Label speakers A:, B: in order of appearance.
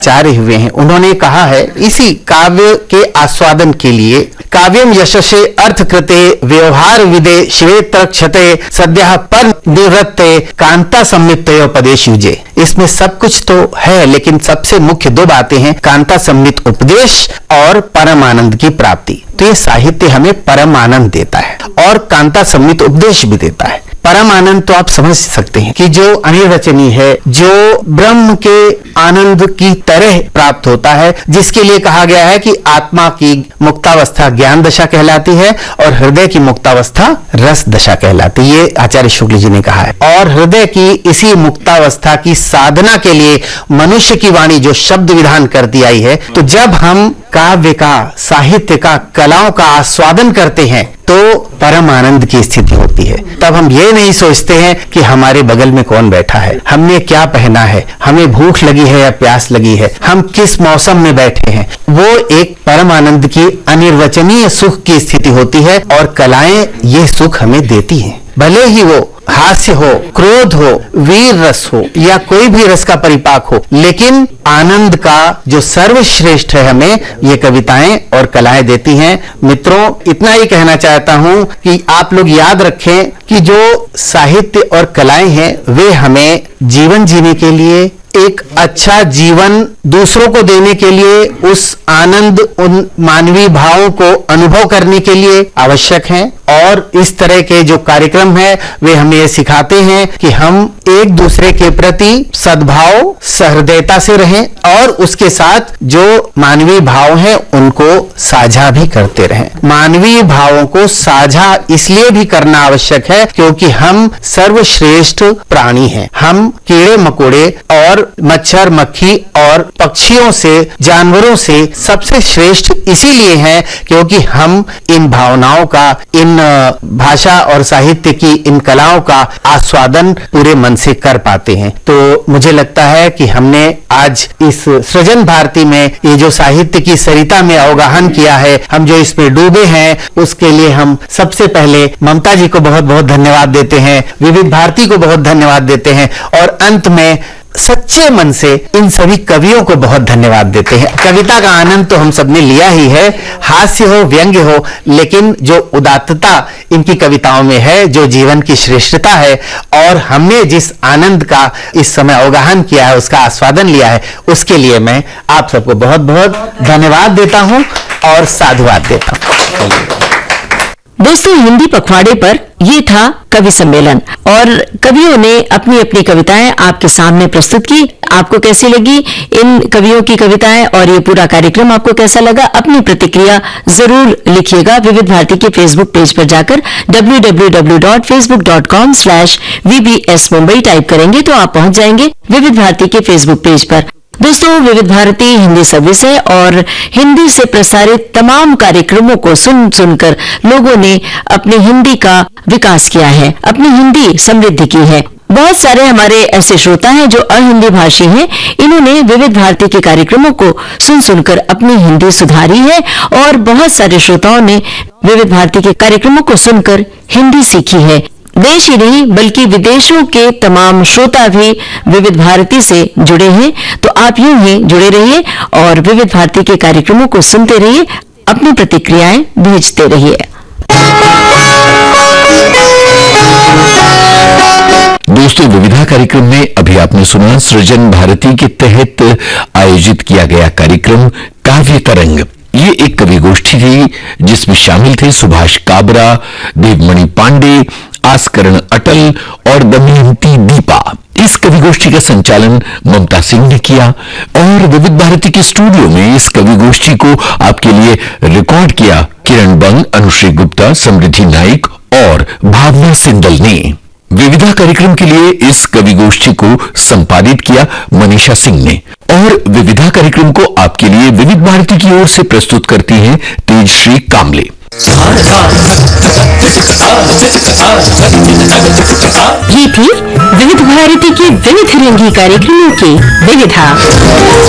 A: आचार्य हुए हैं, उन्होंने कहा है इसी काव्य के आस्वादन के लिए, काव्यम यशसे अर्थकृते व्यवहार विदे श्वेतक्षते सद्यः पर निवृत्ते कांता संमितोपदेश युजे। इसमें सब कुछ तो है, लेकिन सबसे मुख्य दो बातें हैं, कांता संमित उपदेश और परम आनंद की प्राप्ति। तो ये साहित्य हमें परम आनंद देता है और कांता संमित उपदेश भी देता है। परम आनंद तो आप समझ सकते हैं कि जो अनिर्वचनीय है, जो ब्रह्म के आनंद की तरह प्राप्त होता है, जिसके लिए कहा गया है कि आत्मा की मुक्तावस्था ज्ञान दशा कहलाती है और हृदय की मुक्तावस्था रस दशा कहलाती है। ये आचार्य शुक्ल जी ने कहा है। और हृदय की इसी मुक्तावस्था की साधना के लिए मनुष्य की वाणी जो शब्द विधान करती आई है, तो जब हम काव्य का, साहित्य का, कलाओं का आस्वादन करते हैं तो परम आनंद की स्थिति होती है। तब हम ये नहीं सोचते हैं कि हमारे बगल में कौन बैठा है, हमने क्या पहना है, हमें भूख लगी है या प्यास लगी है, हम किस मौसम में बैठे हैं। वो एक परम आनंद की अनिर्वचनीय सुख की स्थिति होती है और कलाएं ये सुख हमें देती हैं। भले ही वो हास्य हो, क्रोध हो, वीर रस हो या कोई भी रस का परिपाक हो, लेकिन आनंद का जो सर्वश्रेष्ठ है हमें ये कविताएं और कलाएं देती हैं। मित्रों, इतना ही कहना चाहता हूं कि आप लोग याद रखें कि जो साहित्य और कलाएं हैं वे हमें जीवन जीने के लिए, एक अच्छा जीवन दूसरों को देने के लिए, उस आनंद, उन मानवीय भावों को अनुभव करने के लिए आवश्यक हैं। और इस तरह के जो कार्यक्रम है वे हमें ये सिखाते हैं कि हम एक दूसरे के प्रति सद्भाव, सहृदयता से रहें और उसके साथ जो मानवीय भाव हैं उनको साझा भी करते रहें। मानवीय भावों को साझा इसलिए भी करना आवश्यक है क्योंकि हम सर्वश्रेष्ठ प्राणी हैं। हम कीड़े मकोड़े और मच्छर मक्खी और पक्षियों से, जानवरों से सबसे श्रेष्ठ इसीलिए हैं क्योंकि हम इन भावनाओं का, इन भाषा और साहित्य की इन कलाओं का आस्वादन पूरे मन से कर पाते हैं। तो मुझे लगता है कि हमने आज इस सृजन भारती में ये जो साहित्य की सरिता में अवगाहन किया है, हम जो इसमें डूबे हैं, उसके लिए हम सबसे पहले ममता जी को बहुत बहुत धन्यवाद देते हैं, विविध भारती को बहुत धन्यवाद देते हैं और अंत में सच्चे मन से इन सभी कवियों को बहुत धन्यवाद देते हैं। कविता का आनंद तो हम सबने लिया ही है, हास्य हो, व्यंग्य हो, लेकिन जो उदात्तता इनकी कविताओं में है, जो जीवन की श्रेष्ठता है और हमने जिस आनंद का इस समय अवगाहन किया है, उसका आस्वादन लिया है, उसके लिए मैं आप सबको बहुत बहुत धन्यवाद देता हूं और साधुवाद देता हूं।
B: दोस्तों, हिंदी पखवाड़े पर ये था कवि सम्मेलन और कवियों ने अपनी अपनी कविताएं आपके सामने प्रस्तुत की। आपको कैसी लगी इन कवियों की कविताएं और ये पूरा कार्यक्रम आपको कैसा लगा? अपनी प्रतिक्रिया जरूर लिखिएगा विविध भारती के फेसबुक पेज पर जाकर www.facebook.com/vbs Mumbai टाइप करेंगे तो आप पहुंच जाएंगे विविध भारती के फेसबुक पेज पर। दोस्तों, विविध भारती हिंदी सर्विस है और हिंदी से प्रसारित तमाम कार्यक्रमों को सुनकर लोगों ने अपनी हिंदी का विकास किया है, अपनी हिंदी समृद्धि की है। बहुत सारे हमारे ऐसे श्रोता हैं जो अहिंदी भाषी हैं, इन्होंने विविध भारती के कार्यक्रमों को सुनकर अपनी हिंदी सुधारी है और बहुत सारे श्रोताओं ने विविध भारती के कार्यक्रमों को सुनकर हिंदी सीखी है। देश ही नहीं बल्कि विदेशों के तमाम श्रोता भी विविध भारती से जुड़े हैं। तो आप यूं ही जुड़े रहिए और विविध भारती के कार्यक्रमों को सुनते रहिए, अपनी प्रतिक्रियाएं भेजते रहिए।
C: दोस्तों, विविधा कार्यक्रम में अभी आपने सुना सृजन भारती के तहत आयोजित किया गया कार्यक्रम काव्य तरंग। ये एक कवि गोष्ठी थी जिसमें शामिल थे सुभाष काबरा, देवमणि पांडे, आस्करण अटल और दमयंती दीपा। इस कवि गोष्ठी का संचालन ममता सिंह ने किया और विविध भारती के स्टूडियो में इस कवि गोष्ठी को आपके लिए रिकॉर्ड किया किरण बंग, अनुश्री गुप्ता, समृद्धि नाइक और भावना सिंदल ने। विविधा कार्यक्रम के लिए इस कवि गोष्ठी को संपादित किया मनीषा सिंह ने और विविधा कार्यक्रम को आपके लिए विविध भारती की ओर से प्रस्तुत करती हैं तेजश्री कामले।
B: ये थी विविध भारती की विविध रंगी कार्यक्रमों की विविधा।